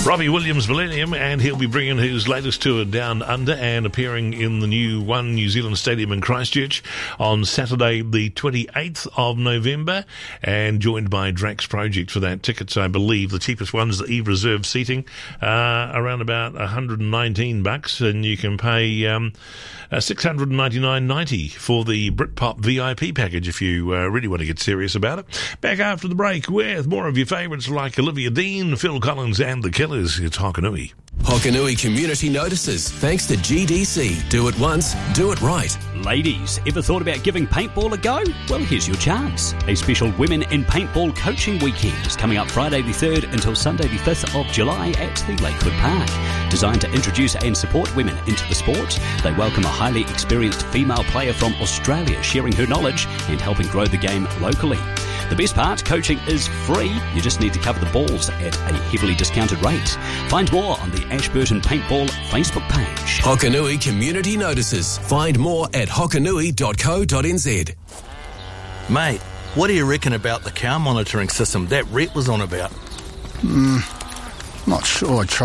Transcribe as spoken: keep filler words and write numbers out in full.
Robbie Williams Millennium, and he'll be bringing his latest tour Down Under and appearing in the new One New Zealand Stadium in Christchurch on Saturday the twenty-eighth of November, and joined by Drax Project for that. Tickets, I believe, the cheapest ones, the Eve Reserve seating, uh, around about one hundred nineteen bucks, and you can pay um, uh, six hundred ninety-nine ninety for the Britpop V I P package if you uh, really want to get serious about it. Back after the break with more of your favourites like Olivia Dean, Phil Collins and The Killers. It's Hokanui. Hokanui Community Notices, thanks to G D C. Do it once, do it right. Ladies, ever thought about giving paintball a go? Well, here's your chance. A special Women in Paintball Coaching Weekend is coming up Friday the third until Sunday the fifth of July at the Lakewood Park. Designed to introduce and support women into the sport, they welcome a highly experienced female player from Australia sharing her knowledge and helping grow the game locally. The best part, coaching is free. You just need to cover the balls at a heavily discounted rate. Find more on the Ashburton Paintball Facebook page. Hokanui Community Notices. Find more at hokanui dot co dot n z. Mate, what do you reckon about the cow monitoring system that Rhett was on about? Hmm, not sure. I